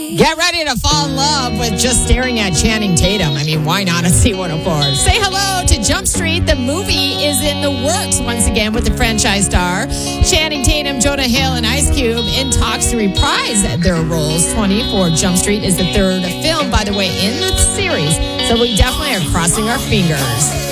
Get ready to fall in love with just staring at Channing Tatum. I mean, why not at C104? Say hello to Jump Street. The movie is in the works once again with the franchise star Channing Tatum, Jonah Hill, and Ice Cube in talks to reprise their roles. 24 Jump Street is the third film, by the way, in the series. So we definitely are crossing our fingers.